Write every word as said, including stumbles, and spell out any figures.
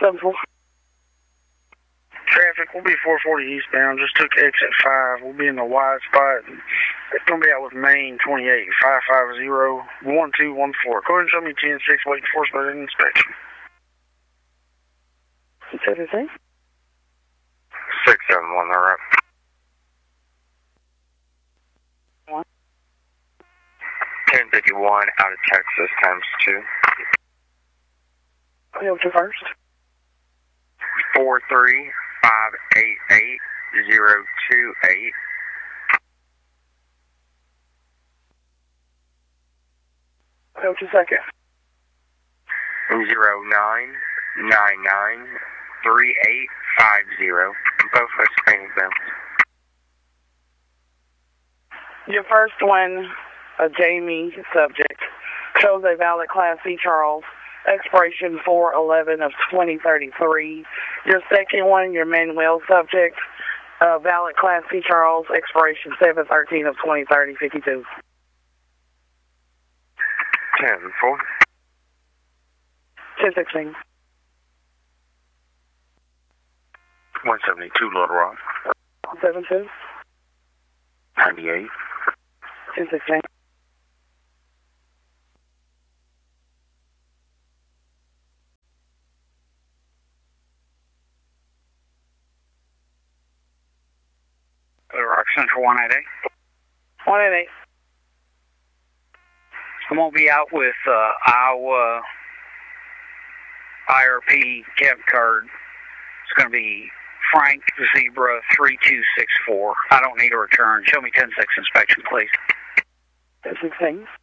seven four. Traffic, we'll be four forty eastbound. Just took exit five. We'll be in the wide spot. It's going to be out with Main twenty-eight, five five zero, one two one four. Go ahead and show me ten six, waiting for first inspection. seventeen? six seven one, they're up. One. ten fifty-one, out of Texas, times two. Okay, what's your first? four three five eight eight zero two eight. Okay, what's your second? zero nine nine nine three eight five zero. Both are screening them. Your first one, a Jamie subject, shows a valid Class C Charles, expiration four eleven of twenty thirty-three. Your second one, your Manuel subject, uh, valid Class C Charles, expiration seven thirteen of twenty thirty, fifty-two. ten four. ten sixteen. one seventy-two, Little Rock. seven two. ninety-eight. ten sixteen. Little Rock Central one eighty-eight. one eighty-eight. I'm going to be out with uh, Iowa I R P cab card. It's going to be Frank Zebra three two six four. I don't need a return. Show me ten six inspection, please. ten sixteen.